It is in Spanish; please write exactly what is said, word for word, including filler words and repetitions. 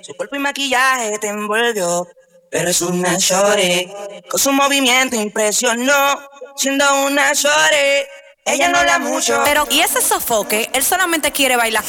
Su cuerpo y maquillaje te envolvió, pero es una shorty. Con su movimiento impresionó, siendo una shorty. Ella no la mucho. Pero, ¿y ese sofoque? Él solamente quiere bailar